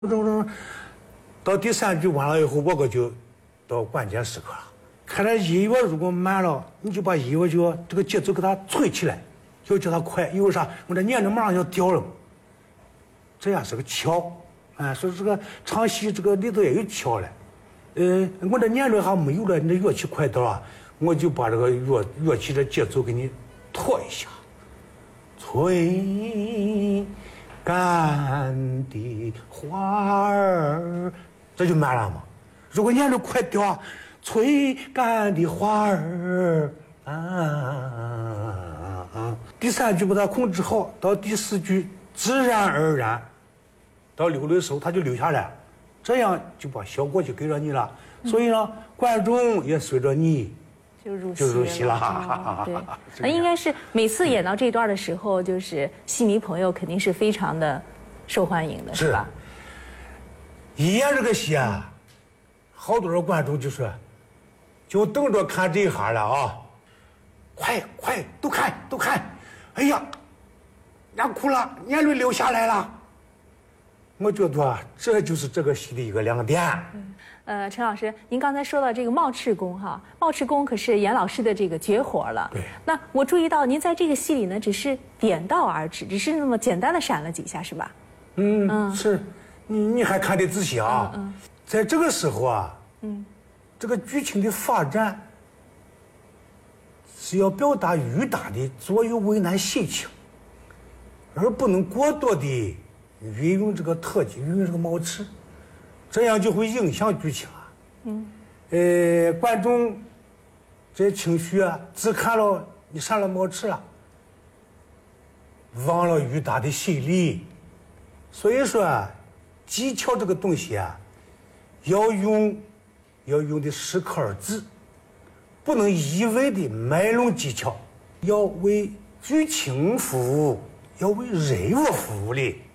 到第3句完了以后，我可就到关键时刻了。看来音乐如果慢了，你就把音乐就这个节奏给它催起来，要叫它快。因为啥？我这眼睛马上要掉了，这样是个窍。所以这个唱戏这个里头也有窍了。我这眼睛还没有了，你这乐器快到了，我就把这个乐器的节奏给你拖一下，催干的花儿，这就慢了嘛。如果眼睛快掉啊，催干的花儿第3句把它控制好，到第4句自然而然，到溜的时候它就溜下来，这样就把效果就给了你了。所以呢，观众也随着你就入戏了。 对，那应该是每次演到这段的时候，就是戏迷朋友肯定是非常的受欢迎的，是吧？ 一演这个戏啊，好多的观众就说，就等着看这一下了啊！快都看！哎呀，俺哭了，眼泪流下来了。我觉得这就是这个戏的一个亮点。 陈老师，您刚才说到这个冒赤弓哈，冒赤弓可是严老师的这个绝活了。 对。 那我注意到您在这个戏里呢，只是点到而止，只是那么简单的闪了几下，是吧？ 是。你还看得仔细啊？在这个时候啊，这个剧情的发展是要表达愈大的左右为难心情，而不能过多的运用这个特技，运用这个冒赤，这样就会影响剧情啊。观众这情绪啊，只看了你上了冒赤了，忘了愈大的心理。所以说啊，技巧这个东西啊，要用的适可而止，不能一味的卖弄技巧，要为剧情服务，要为人物服务的。